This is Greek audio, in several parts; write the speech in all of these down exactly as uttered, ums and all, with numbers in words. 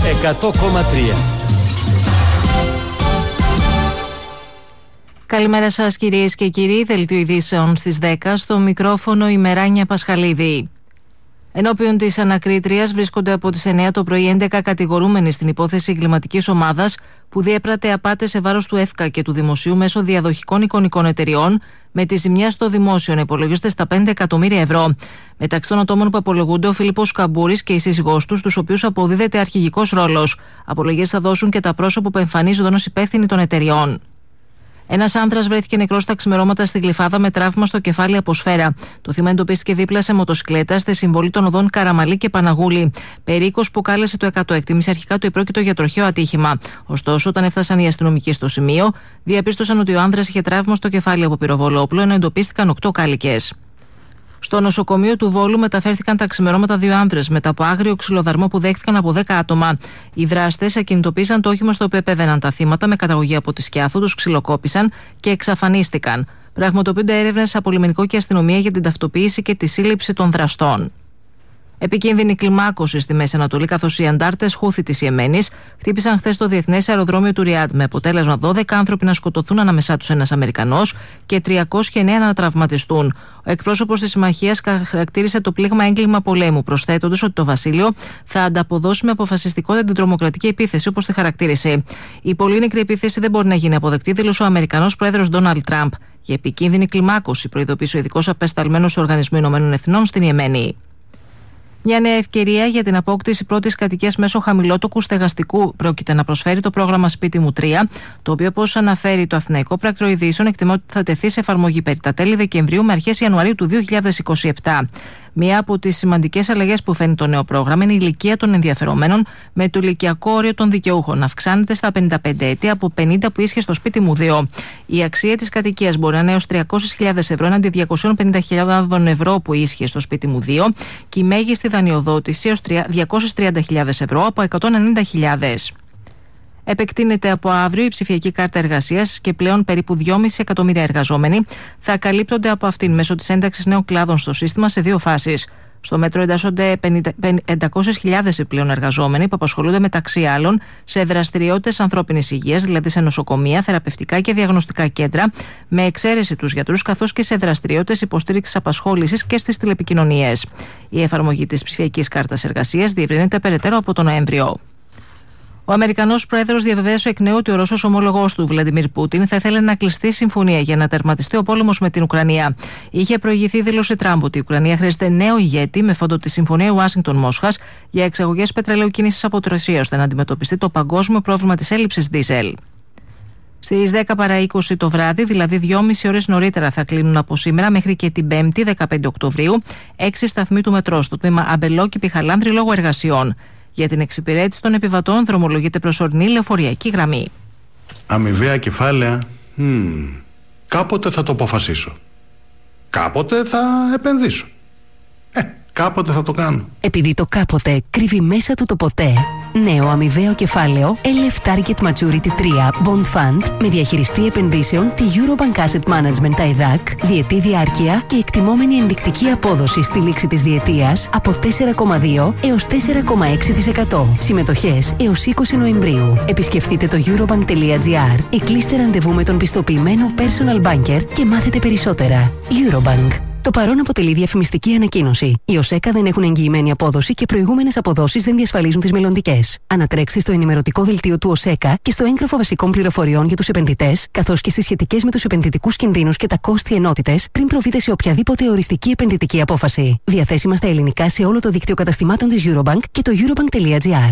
εκατό κόμμα τρία. Καλημέρα σας κυρίες και κύριοι, δελτίο ειδήσεων στις δέκα, στο μικρόφωνο η Μεράνια Πασχαλίδη. Ενώπιον της ανακρίτριας βρίσκονται από τις εννιά το πρωί έντεκα κατηγορούμενοι στην υπόθεση εγκληματικής ομάδας που διέπρατε απάτες σε βάρος του ΕΦΚΑ και του δημοσίου μέσω διαδοχικών εικονικών εταιριών, με τη ζημιά στο δημόσιο να υπολογίζεται στα πέντε εκατομμύρια ευρώ. Μεταξύ των ατόμων που απολογούνται ο Φίλιππος Καμπούρης και η σύζυγός του, στους οποίους αποδίδεται αρχηγικός ρόλος. Απολογίες θα δώσουν και τα πρόσωπα που εμφανίζονταν ως υπεύθυνοι των εταιριών. Ένας άνδρας βρέθηκε νεκρός στα ξημερώματα στη Γλυφάδα με τραύμα στο κεφάλι από σφαίρα. Το θύμα εντοπίστηκε δίπλα σε μοτοσυκλέτα στη συμβολή των οδών Καραμαλή και Παναγούλη. Περίκος που κάλεσε το εκατό. Εκτίμησε αρχικά το επρόκειτο για τροχαίο ατύχημα. Ωστόσο, όταν έφτασαν οι αστυνομικοί στο σημείο, διαπίστωσαν ότι ο άνδρας είχε τραύμα στο κεφάλι από πυροβολόπλο, ενώ εντοπίστηκαν οκτώ κάλικες. Στο νοσοκομείο του Βόλου μεταφέρθηκαν τα ξημερώματα δύο άνδρες μετά από άγριο ξυλοδαρμό που δέχτηκαν από δέκα άτομα. Οι δράστες ακινητοποίησαν το όχημα στο οποίο επέβαιναν τα θύματα με καταγωγή από τη Σκιάθου, τους ξυλοκόπησαν και εξαφανίστηκαν. Πραγματοποιούνται έρευνες από λιμενικό και αστυνομία για την ταυτοποίηση και τη σύλληψη των δραστών. Επικίνδυνη κλιμάκωση στη Μέση Ανατολή, καθώς οι αντάρτες Χούθη της Ιεμένης χτύπησαν χθες το διεθνές αεροδρόμιο του Ριάντ, με αποτέλεσμα δώδεκα άνθρωποι να σκοτωθούν, ανάμεσά τους ένας Αμερικανός, και τριακόσιοι εννέα να τραυματιστούν. Ο εκπρόσωπος της συμμαχίας χαρακτήρισε το πλήγμα έγκλημα πολέμου, προσθέτοντας ότι το Βασίλειο θα ανταποδώσει με αποφασιστικότητα την τρομοκρατική επίθεση, όπως τη χαρακτήρισε. Η πολύ νεκρή επίθεση δεν μπορεί να γίνει αποδεκτή, δήλωσε ο Αμερικανός πρόεδρος Ντόναλντ Τραμπ. Για επικίνδυνη κλιμάκωση, προειδοποίησε ο ειδικός απεσταλμένος του Οργανισμού Ηνωμένων Εθνών στην Ιεμένη. Μια νέα ευκαιρία για την απόκτηση πρώτης κατοικίας μέσω χαμηλότοκου στεγαστικού πρόκειται να προσφέρει το πρόγραμμα Σπίτι μου τρία, το οποίο, όπως αναφέρει το Αθηναϊκό Πράκτορο Ειδήσεων, εκτιμά ότι θα τεθεί σε εφαρμογή περί τα τέλη Δεκεμβρίου με αρχές Ιανουαρίου του δύο χιλιάδες είκοσι επτά. Μία από τις σημαντικές αλλαγές που φέρνει το νέο πρόγραμμα είναι η ηλικία των ενδιαφερομένων, με το ηλικιακό όριο των δικαιούχων να αυξάνεται στα πενήντα πέντε έτη από πενήντα που ίσχυε στο Σπίτι μου δύο. Η αξία της κατοικίας μπορεί να είναι έως τριακόσιες χιλιάδες ευρώ έναντι διακόσιες πενήντα χιλιάδες ευρώ που ίσχυε στο Σπίτι μου δύο και η μέγιστη δανειοδότηση έως διακόσιες τριάντα χιλιάδες ευρώ από εκατόν ενενήντα χιλιάδες. Επεκτείνεται από αύριο η ψηφιακή κάρτα εργασίας και πλέον περίπου δυόμισι εκατομμύρια εργαζόμενοι θα καλύπτονται από αυτήν μέσω της ένταξης νέων κλάδων στο σύστημα σε δύο φάσεις. Στο μέτρο εντάσσονται πεντακόσιες χιλιάδες επιπλέον εργαζόμενοι που απασχολούνται μεταξύ άλλων σε δραστηριότητες ανθρώπινης υγείας, δηλαδή σε νοσοκομεία, θεραπευτικά και διαγνωστικά κέντρα, με εξαίρεση τους γιατρούς, καθώς και σε δραστηριότητες υποστήριξης απασχόλησης και στις τηλεπικοινωνίες. Η εφαρμογή της ψηφιακής κάρτας εργασίας διευρύνεται περαιτέρω από τον Νοέμβριο. Ο Αμερικανός πρόεδρος διαβεβαίωσε εκ νέου ότι ο Ρώσος ομόλογος του, Βλαντιμίρ Πούτιν, θα ήθελε να κλειστεί συμφωνία για να τερματιστεί ο πόλεμος με την Ουκρανία. Είχε προηγηθεί δήλωση Τραμπ ότι η Ουκρανία χρειάζεται νέο ηγέτη με φόντο τη Συμφωνία Ουάσιγκτον-Μόσχας για εξαγωγές πετρελαίου κίνησης από τη Ρωσία, ώστε να αντιμετωπιστεί το παγκόσμιο πρόβλημα της έλλειψης δίζελ. Στις δέκα παρά είκοσι το βράδυ, δηλαδή δυόμιση ώρες νωρίτερα, θα κλείνουν από σήμερα μέχρι και την Πέμπτη, δεκαπέντε Οκτωβρίου, έξι σταθμοί του μετρό στο τμήμα Αμπελόκηπη-Χαλάνδρη λόγω εργασιών. Για την εξυπηρέτηση των επιβατών δρομολογείται προσωρινή λεωφορειακή γραμμή. Αμοιβαία κεφάλαια. Hmm. Κάποτε θα το αποφασίσω. Κάποτε θα επενδύσω. Ε, κάποτε θα το κάνω. Επειδή το κάποτε κρύβει μέσα του το ποτέ. Νέο αμοιβαίο κεφάλαιο ελ εφ Target Maturity τρία Bond Fund με διαχειριστή επενδύσεων τη Eurobank Asset Management άι δέι έι σι, διετή διάρκεια και εκτιμόμενη ενδεικτική απόδοση στη λήξη της διετίας από τέσσερα κόμμα δύο έως τέσσερα κόμμα έξι τοις εκατό. Συμμετοχές έως είκοσι Νοεμβρίου. Επισκεφτείτε το eurobank τελεία gr ή κλείστε ραντεβού με τον πιστοποιημένο personal banker και μάθετε περισσότερα. Eurobank. Το παρόν αποτελεί διαφημιστική ανακοίνωση. Οι ΟΣΕΚΑ δεν έχουν εγγυημένη απόδοση και προηγούμενες αποδόσεις δεν διασφαλίζουν τις μελλοντικές. Ανατρέξτε στο ενημερωτικό δελτίο του ΟΣΕΚΑ και στο έγγραφο βασικών πληροφοριών για τους επενδυτές, καθώς και στις σχετικές με τους επενδυτικούς κινδύνους και τα κόστη ενότητες, πριν προβείτε σε οποιαδήποτε οριστική επενδυτική απόφαση. Διαθέσιμα στα ελληνικά σε όλο το δίκτυο καταστημάτων της Eurobank και το eurobank τελεία gr.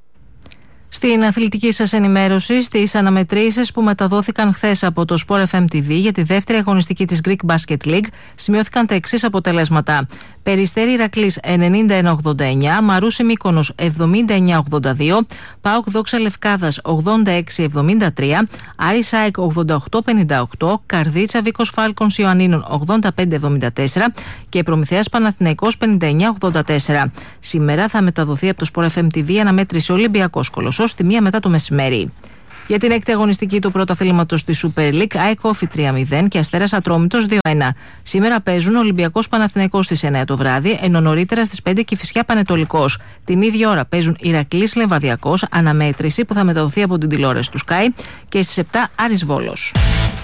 Στην αθλητική σας ενημέρωση, στις αναμετρήσεις που μεταδόθηκαν χθες από το Sport εφ εμ τι βι για τη δεύτερη αγωνιστική της Greek Basket League, σημειώθηκαν τα εξής αποτελέσματα. Περιστέρι Ηρακλής ενενήντα ένα ογδόντα εννιά, Μαρούσι Μύκονος εβδομήντα εννιά ογδόντα δύο, ΠΑΟΚ Δόξα Λευκάδας ογδόντα έξι εβδομήντα τρία, Άρης ΑΕΚ ογδόντα οκτώ πενήντα οκτώ, Καρδίτσα Βίκος Φάλκονς Ιωαννίνων ογδόντα πέντε εβδομήντα τέσσερα και Προμηθέας Παναθηναϊκός πενήντα εννιά ογδόντα τέσσερα. Σήμερα θα μεταδοθεί από το Sport εφ εμ τι βι αναμέτρηση Ολυμπιακός Κολοσσός στη μία μετά το μεσημέρι. Για την έκτη αγωνιστική του πρωταθλήματος της Super League, ΑΕΚ Όφη τρία μηδέν και Αστέρας Ατρόμητος δύο ένα. Σήμερα παίζουν Ολυμπιακός Παναθηναϊκός στις εννιά το βράδυ, ενώ νωρίτερα στις πέντε Κηφισιά Πανετολικός. Την ίδια ώρα παίζουν Ηρακλής Λεβαδιακός, αναμέτρηση που θα μεταδοθεί από την τηλεόραση του Sky, και στις επτά Άρης Βόλος.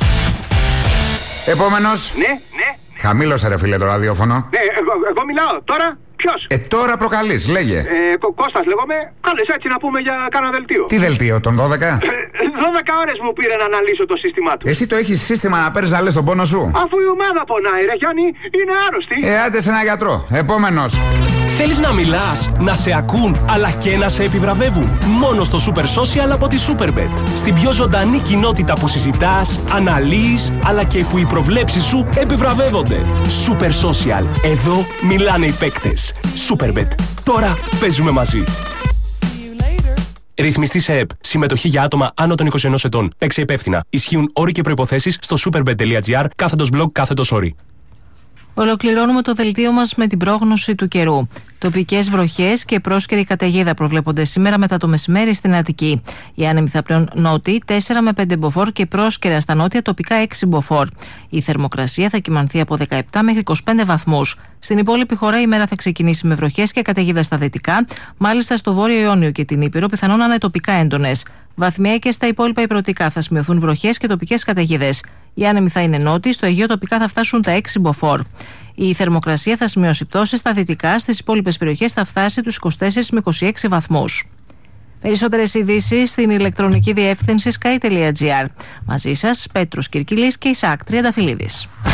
Επόμενος. Ναι, ναι. Χαμήλωσε ρε φίλε το ραδιόφωνο. Ναι, εγώ, εγώ μιλάω. Τώρα ποιος? Ε, τώρα προκαλείς, λέγε. Ε, Κω- Κώστας λέγομαι. Κάλες έτσι να πούμε για κάνα δελτίο. Τι δελτίο, τον δώδεκα? Ε, δώδεκα ώρες μου πήρε να αναλύσω το σύστημά του. Εσύ το έχεις σύστημα να παίρνεις να λες τον πόνο σου? Αφού η ομάδα πονάει ρε Γιάννη, είναι άρρωστη. Ε, άντε σε ένα γιατρό. Επόμενος. Θέλεις να μιλάς, να σε ακούν, αλλά και να σε επιβραβεύουν? Μόνο στο Super Social από τη Superbet. Στην πιο ζωντανή κοινότητα που συζητάς, αναλύεις, αλλά και που οι προβλέψεις σου επιβραβεύονται. Super Social. Εδώ μιλάνε οι παίκτες. Superbet. Τώρα παίζουμε μαζί. Ρυθμιστή σε ΕΠ. Συμμετοχή για άτομα άνω των είκοσι ενός ετών. Παίξε υπεύθυνα. Ισχύουν όροι και προϋποθέσεις στο superbet.gr κάθετος blog κάθετος όροι. Ολοκληρώνουμε το δελτίο μας με την πρόγνωση του καιρού. Τοπικές βροχές και πρόσκαιρη καταιγίδα προβλέπονται σήμερα μετά το μεσημέρι στην Αττική. Οι άνεμοι θα πλέον νότιοι τέσσερα με πέντε μποφόρ και πρόσκαιρα στα νότια τοπικά έξι μποφόρ. Η θερμοκρασία θα κυμανθεί από δεκαεπτά μέχρι είκοσι πέντε βαθμούς. Στην υπόλοιπη χώρα η μέρα θα ξεκινήσει με βροχές και καταιγίδα στα δυτικά, μάλιστα στο Βόρειο Ιόνιο και την Ήπειρο πιθανόν να είναι τοπικά έντονες. Βαθμιαία και στα υπόλοιπα υπηρετικά θα σημειωθούν βροχές και τοπικές καταιγίδες. Οι άνεμοι θα είναι νότιοι, στο Αιγαίο τοπικά θα φτάσουν τα έξι μποφόρ. Η θερμοκρασία θα σημειώσει πτώσεις στα δυτικά, στις υπόλοιπες περιοχές θα φτάσει τους είκοσι τέσσερις με είκοσι έξι βαθμούς. Περισσότερες ειδήσεις στην ηλεκτρονική διεύθυνση sky τελεία gr. Μαζί σας Πέτρος Κυρκυλής και Ισαάκ Τριανταφυλλίδης.